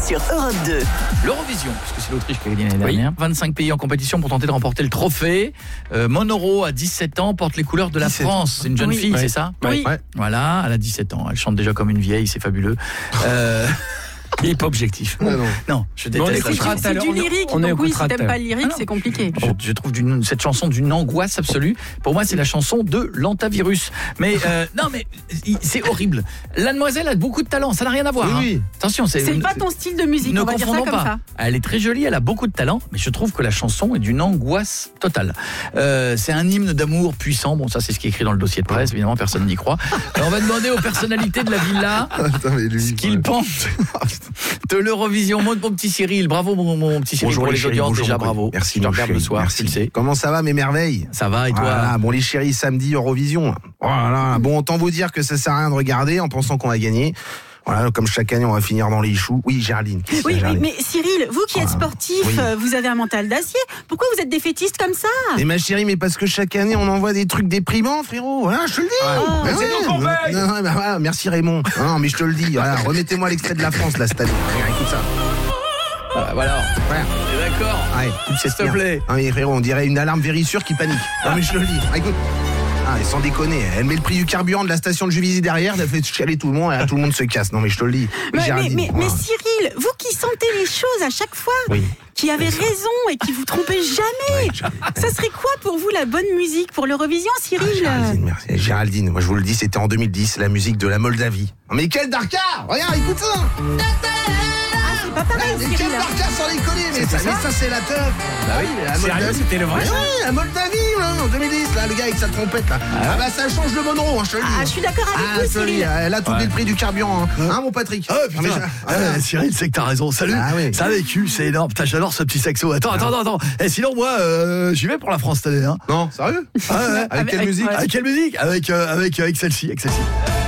sur Europe 2. L'Eurovision, puisque c'est l'Autriche qui a gagné l'année dernière. 25 pays en compétition pour tenter de remporter le trophée. Monoro, à 17 ans, porte les couleurs de la France. C'est une jeune fille, c'est ça ? Oui. Voilà, elle a 17 ans. Elle chante déjà comme une vieille, c'est fabuleux. Il n'est pas objectif. Non, je déteste la chanson. C'est du lyrique, donc oui, si t'aimes pas le lyrique, c'est compliqué. Je trouve cette chanson d'une angoisse absolue. Pour moi, c'est la chanson de l'antavirus. Mais non, mais c'est horrible. La demoiselle a beaucoup de talent, ça n'a rien à voir. Oui. Attention, C'est pas ton style de musique, ne on va dire ça confondons comme pas. ça. Elle est très jolie, elle a beaucoup de talent, mais je trouve que la chanson est d'une angoisse totale. C'est un hymne d'amour puissant. Bon, ça, c'est ce qui est écrit dans le dossier de presse. Évidemment, personne n'y croit. Alors, on va demander aux personnalités de la villa ce qu'ils pensent de l'Eurovision. Mon petit Cyril, bravo mon petit Cyril. Bonjour pour les chéris, audiences, bonjour, déjà mon bravo. Merci, je te mon regarde chéri, le soir, merci. tu le sais. Comment ça va mes merveilles ? Ça va et toi ? Voilà, bon les chéris, samedi Eurovision. Voilà, bon autant vous dire que ça sert à rien de regarder en pensant qu'on va gagner. Voilà, comme chaque année on va finir dans les choux. Oui, Géraldine. Oui, mais Cyril, vous qui êtes sportif, oui. vous avez un mental d'acier. Pourquoi vous êtes défaitiste comme ça ? Mais ma chérie, mais parce que chaque année on envoie des trucs déprimants, frérot. Voilà, je te le dis. c'est nous qu'on paye. Non, bah, voilà, merci Raymond. Non, mais je te le dis. Voilà, remettez-moi l'extrait de la France là cette année. Regarde, écoute ça. Voilà. Ouais. T'es d'accord ? Ouais, S'il te plaît. Ah mais frérot, on dirait une alarme Vérissure qui panique. Non mais je te le dis. Ah, écoute. Ah, et sans déconner, elle met le prix du carburant de la station de Juvisy derrière, elle fait chialer tout le monde et tout le monde se casse. Non mais je te le dis. Mais Géraldine, voilà. Cyril, vous qui sentez les choses à chaque fois, Oui. qui avez raison et qui vous trompez jamais, ça serait quoi pour vous la bonne musique pour l'Eurovision, Cyril ? Géraldine, merci. Géraldine, moi je vous le dis, c'était en 2010, la musique de la Moldavie. Mais quel Darkar ! Regarde, écoute ça. C'est pas pareil, Mais Cyril. quel Darkar sans déconner, mais ça c'est la teuf. Bah oui, la Moldavie. c'était le vrai. Mais oui, la Moldavie, là, en 2010, là, le gars avec sa trompette, là. Ah bah ça change le Monro, je te le dis. Ah, je suis d'accord avec Ah, vous, je te le dis, Cyril. elle a tout le prix du carburant, hein, mon Patrick. Ah putain, Cyril, c'est que t'as raison. Salut. Ah oui. Ça a vécu, c'est énorme. Putain, j'adore ce petit saxo. Attends. Et sinon, moi, j'y vais pour la France cette année. Hein. Non, sérieux? Ouais. Avec quelle musique? Avec quelle musique? Avec celle-ci.